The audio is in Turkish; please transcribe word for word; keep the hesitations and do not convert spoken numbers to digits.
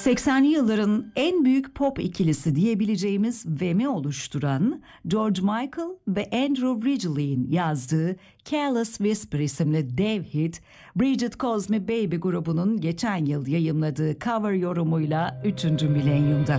seksenli yılların en büyük pop ikilisi diyebileceğimiz Vem'i oluşturan George Michael ve Andrew Ridgeley'in yazdığı Careless Whisper isimli dev hit, Bridget Calls Me Baby grubunun geçen yıl yayımladığı cover yorumuyla üçüncü milenyumda.